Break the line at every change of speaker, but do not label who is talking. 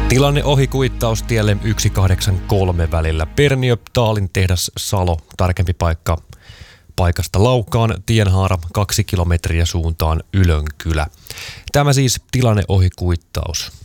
Tilanne ohikuittaus tielle 183 välillä. Perniö, Taalin tehdas, Salo. Tarkempi paikka paikasta Laukaan, tienhaara 2 kilometriä suuntaan Ylönkylä. Tämä siis tilanne ohikuittaus.